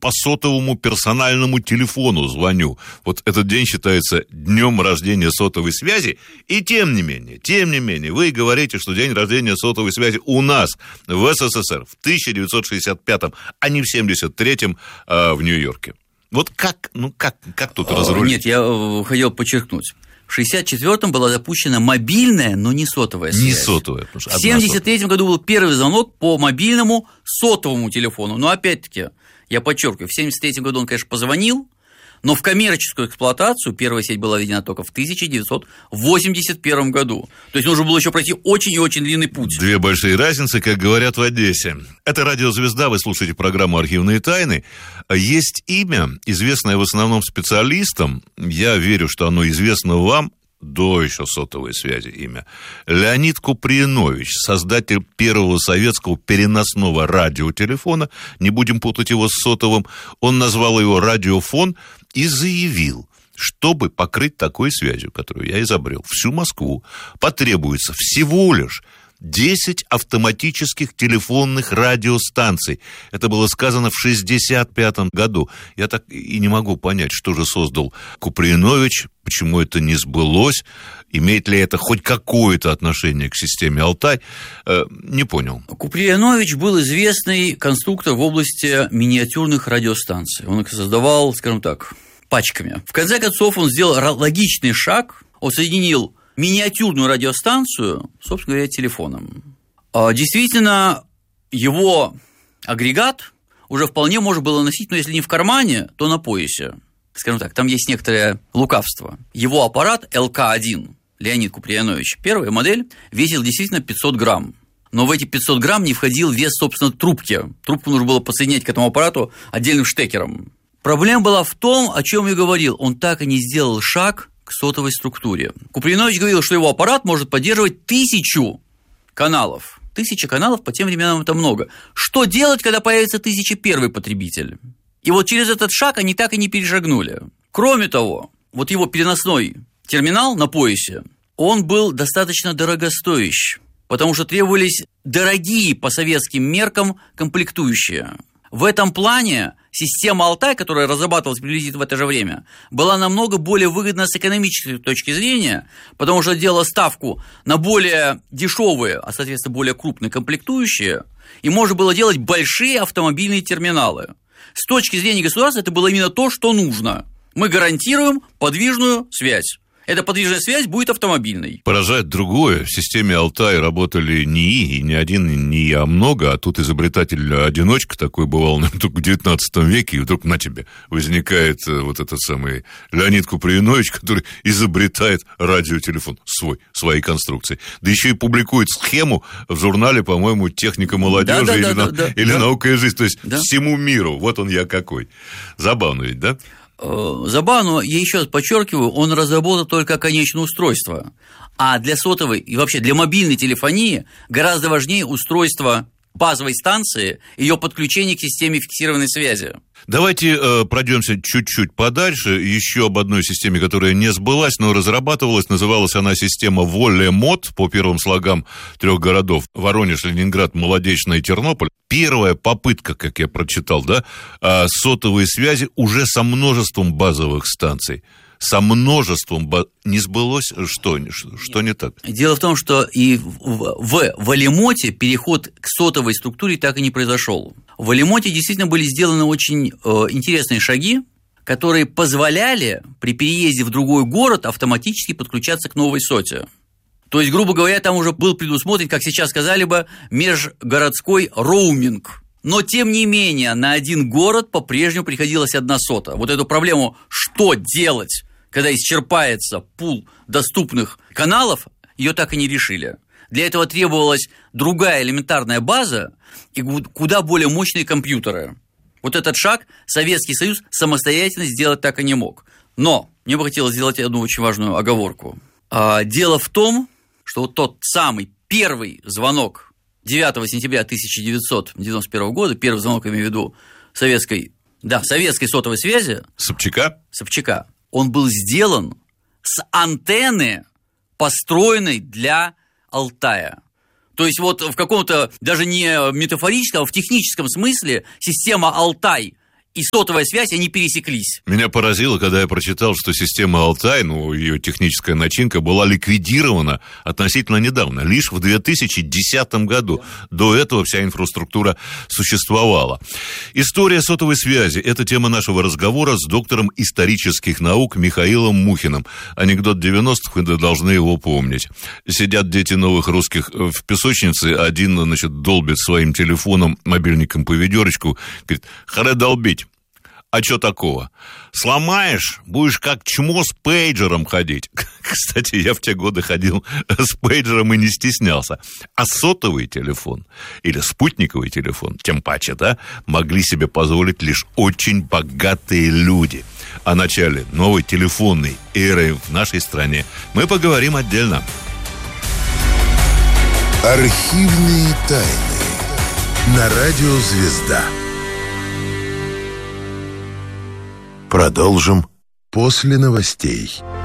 по сотовому персональному телефону звоню. Вот этот день считается днем рождения сотовой связи. И тем не менее, вы говорите, что день рождения сотовой связи у нас в СССР в 1965-м, а не в 73-м в Нью-Йорке. Вот как тут разрулить? Нет, я хотел подчеркнуть. В 1964-м была запущена мобильная, но не сотовая связь. Не сотовая. В 1973 году был первый звонок по мобильному сотовому телефону. Но опять-таки, я подчеркиваю, в 1973 году он, конечно, позвонил, но в коммерческую эксплуатацию первая сеть была введена только в 1981 году. То есть нужно было еще пройти очень и очень длинный путь. Две большие разницы, как говорят в Одессе. Это «Радиозвезда», вы слушаете программу «Архивные тайны». Есть имя, известное в основном специалистам, я верю, что оно известно вам, до еще сотовой связи имя. Леонид Куприянович, создатель первого советского переносного радиотелефона, не будем путать его с сотовым, он назвал его «Радиофон» и заявил, чтобы покрыть такой связью, которую я изобрел, всю Москву, потребуется всего лишь 10 автоматических телефонных радиостанций. Это было сказано в 1965 году. Я так и не могу понять, что же создал Куприянович, почему это не сбылось, имеет ли это хоть какое-то отношение к системе Алтай, не понял. Куприянович был известный конструктор в области миниатюрных радиостанций. Он их создавал, скажем так, пачками. В конце концов, он сделал логичный шаг, он соединил миниатюрную радиостанцию, собственно говоря, телефоном. Действительно, его агрегат уже вполне можно было носить, но если не в кармане, то на поясе. Скажем так, там есть некоторое лукавство. Его аппарат ЛК-1, Леонид Куприянович, первая модель, весил действительно 500 грамм. Но в эти 500 грамм не входил вес, собственно, трубки. Трубку нужно было подсоединять к этому аппарату отдельным штекером. Проблема была в том, о чем я говорил. Он так и не сделал шаг к сотовой структуре. Куприянович говорил, что его аппарат может поддерживать 1000 каналов. 1000 каналов по тем временам это много. Что делать, когда появится 1001 потребитель? И вот через этот шаг они так и не перешагнули. Кроме того, вот его переносной терминал на поясе, он был достаточно дорогостоящий, потому что требовались дорогие по советским меркам комплектующие. В этом плане система Алтай, которая разрабатывалась приблизительно в это же время, была намного более выгодна с экономической точки зрения, потому что делала ставку на более дешевые, а соответственно более крупные комплектующие, и можно было делать большие автомобильные терминалы. С точки зрения государства это было именно то, что нужно. Мы гарантируем подвижную связь. Эта подвижная связь будет автомобильной. Поражает другое. В системе Алтай работали НИИ, и не один НИИ, а много, а тут изобретатель-одиночка такой бывал только в 19 веке, и вдруг на тебе возникает вот этот самый Леонид Куприянович, который изобретает радиотелефон своей конструкции. Да еще и публикует схему в журнале, по-моему, «Техника молодежи» или «Наука и жизнь», то есть всему миру. Вот он я какой. Забавно ведь, да? Забавно, я еще раз подчеркиваю, он разработал только конечное устройство, а для сотовой и вообще для мобильной телефонии гораздо важнее устройство базовой станции, ее подключение к системе фиксированной связи. Давайте пройдемся чуть-чуть подальше, еще об одной системе, которая не сбылась, но разрабатывалась, называлась она система Волемод, по первым слогам 3 городов: Воронеж, Ленинград, Молодечно и Тернополь. Первая попытка, как я прочитал, сотовой связи уже со множеством базовых станций. Со множеством не сбылось, что не так? Дело в том, что и в Волемоте переход к сотовой структуре так и не произошел. В Волемоте действительно были сделаны очень интересные шаги, которые позволяли при переезде в другой город автоматически подключаться к новой соте. То есть, грубо говоря, там уже был предусмотрен, как сейчас сказали бы, межгородской роуминг. Но, тем не менее, на один город по-прежнему приходилась одна сота. Вот эту проблему, что делать, когда исчерпается пул доступных каналов, ее так и не решили. Для этого требовалась другая элементарная база и куда более мощные компьютеры. Вот этот шаг Советский Союз самостоятельно сделать так и не мог. Но мне бы хотелось сделать одну очень важную оговорку. Дело в том, что вот тот самый первый звонок 9 сентября 1991 года, первый звонок, я имею в виду, советской сотовой связи, Собчака, он был сделан с антенны, построенной для Алтая. То есть вот в каком-то, даже не метафорическом, а в техническом смысле система Алтай и сотовая связь, они пересеклись. Меня поразило, когда я прочитал, что система Алтай, ее техническая начинка, была ликвидирована относительно недавно, лишь в 2010 году. До этого вся инфраструктура существовала. История сотовой связи – это тема нашего разговора с доктором исторических наук Михаилом Мухиным. Анекдот 90-х, вы должны его помнить. Сидят дети новых русских в песочнице, один, долбит своим телефоном, мобильником по ведерочку, говорит: «Харе долбить». А что такого? Сломаешь, будешь как чмо с пейджером ходить. Кстати, я в те годы ходил с пейджером и не стеснялся. А сотовый телефон или спутниковый телефон, тем паче, могли себе позволить лишь очень богатые люди. О начале новой телефонной эры в нашей стране мы поговорим отдельно. Архивные тайны на радио «Звезда». Продолжим после новостей.